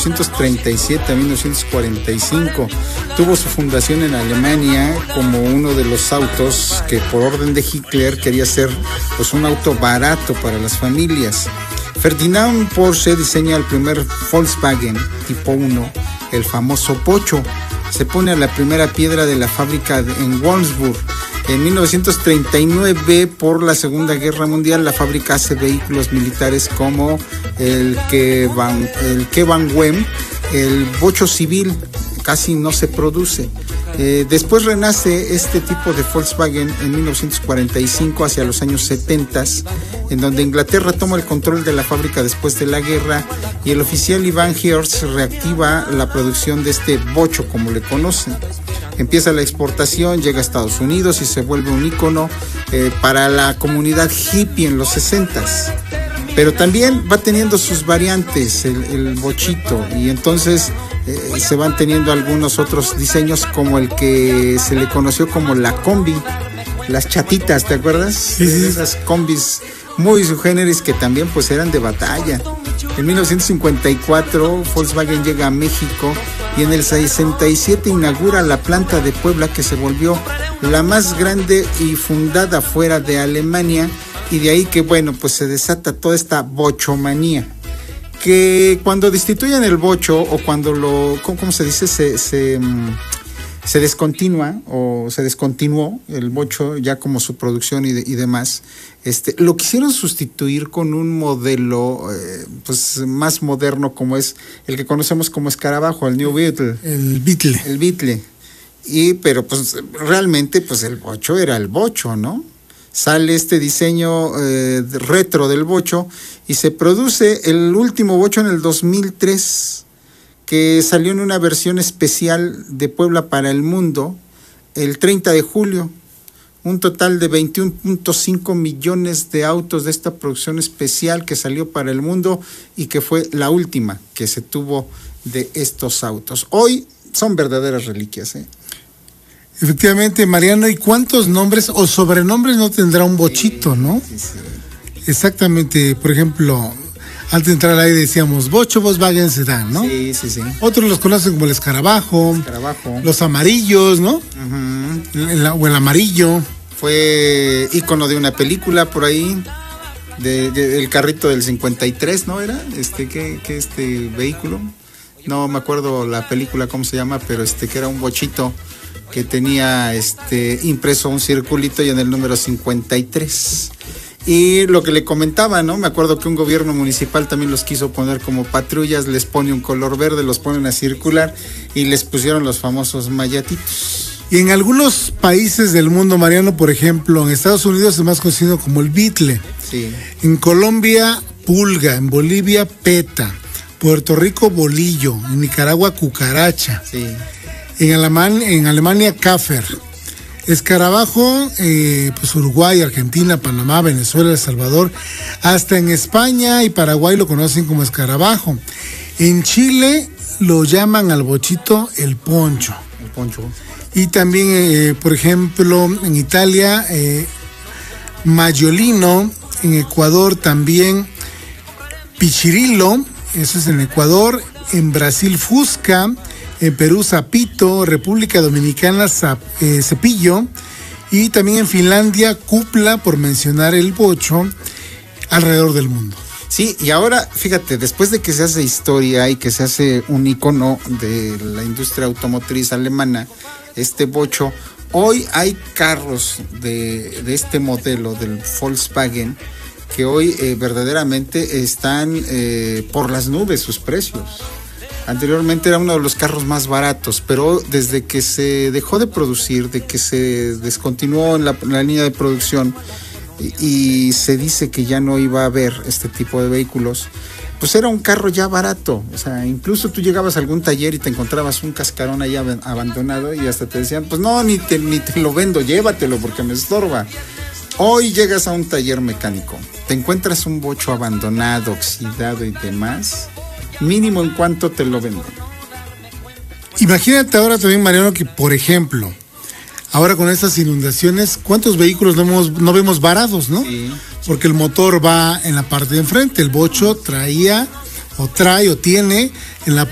1937 a 1945. Tuvo su fundación en Alemania como uno de los autos que por orden de Hitler quería ser pues un auto barato para las familias. Ferdinand Porsche diseña el primer Volkswagen tipo 1, el famoso Bocho. Se pone a la primera piedra de la fábrica en Wolfsburg. En 1939, por la Segunda Guerra Mundial, la fábrica hace vehículos militares como el Kevan-Wem, el Bocho civil, casi no se produce. Después renace este tipo de Volkswagen en 1945 hacia los años 70, en donde Inglaterra toma el control de la fábrica después de la guerra y el oficial Ivan Hertz reactiva la producción de este Bocho como le conocen. Empieza la exportación, llega a Estados Unidos y se vuelve un ícono para la comunidad hippie en los 60s. Pero también va teniendo sus variantes el bochito y entonces se van teniendo algunos otros diseños como el que se le conoció como la combi, las chatitas, ¿te acuerdas? Sí. Esas combis muy subgéneris que también pues eran de batalla. En 1954 Volkswagen llega a México y en el 67 inaugura la planta de Puebla, que se volvió la más grande y fundada fuera de Alemania, y de ahí que bueno pues se desata toda esta bochomanía, que cuando destituyen el bocho o cuando ¿cómo se dice? Se descontinúa o se descontinuó el bocho ya como su producción y demás, lo quisieron sustituir con un modelo pues más moderno como es el que conocemos como escarabajo, el New Beetle. El Beetle. Pero pues realmente pues el bocho era el bocho, ¿no? Sale este diseño retro del bocho y se produce el último bocho en el 2003, que salió en una versión especial de Puebla para el mundo el 30 de julio. Un total de 21.5 millones de autos de esta producción especial que salió para el mundo y que fue la última que se tuvo de estos autos. Hoy son verdaderas reliquias, ¿eh? Efectivamente, Mariano, ¿y cuántos nombres o sobrenombres no tendrá un bochito, no? Sí. Exactamente, por ejemplo, antes de entrar al aire decíamos Bocho, Volkswagen Sedán, ¿no? Sí. Otros los conocen como el escarabajo. Los amarillos, ¿no? Uh-huh. O el amarillo. Fue ícono de una película por ahí, el carrito del 53, ¿no era? ¿Qué vehículo? No me acuerdo la película cómo se llama, pero que era un bochito que tenía impreso un circulito y en el número 53. Y lo que le comentaba, ¿no? Me acuerdo que un gobierno municipal también los quiso poner como patrullas, les pone un color verde, los ponen a circular y les pusieron los famosos mayatitos. Y en algunos países del mundo, Mariano, por ejemplo, en Estados Unidos es más conocido como el Beetle. Sí. En Colombia, Pulga. En Bolivia, Peta. Puerto Rico, Bolillo. En Nicaragua, Cucaracha. Sí. En Alemania, Kafer. Escarabajo, pues Uruguay, Argentina, Panamá, Venezuela, El Salvador. Hasta en España y Paraguay lo conocen como escarabajo. En Chile lo llaman al bochito el poncho. El poncho. Y también, por ejemplo, en Italia, Mayolino. En Ecuador también Pichirilo, eso es en Ecuador. En Brasil, Fusca. En Perú, Zapito. República Dominicana, Cepillo. Y también en Finlandia, Cupla, por mencionar el bocho, alrededor del mundo. Sí, y ahora, fíjate, después de que se hace historia y que se hace un icono de la industria automotriz alemana, este bocho, hoy hay carros de este modelo, del Volkswagen, que hoy verdaderamente están por las nubes sus precios. Anteriormente era uno de los carros más baratos, pero desde que se dejó de producir, de que se descontinuó en la línea de producción y se dice que ya no iba a haber este tipo de vehículos, pues era un carro ya barato. O sea, incluso tú llegabas a algún taller y te encontrabas un cascarón ahí abandonado y hasta te decían, pues no, ni te lo vendo, llévatelo porque me estorba. Hoy llegas a un taller mecánico, te encuentras un bocho abandonado, oxidado y demás, mínimo en cuánto te lo venden. Imagínate ahora también, Mariano, que por ejemplo, ahora con estas inundaciones, ¿cuántos vehículos no vemos varados, no? Sí. Porque el motor va en la parte de enfrente, el bocho trae o tiene en la